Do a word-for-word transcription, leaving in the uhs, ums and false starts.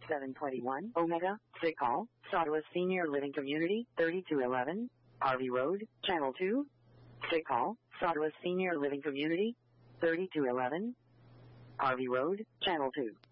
seven twenty-one Omega, Sick Hall, Sawdust Senior Living Community, thirty-two eleven Harvey Road, Channel two. Sick Hall, Sawdust Senior Living Community, thirty-two eleven Harvey Road, Channel two.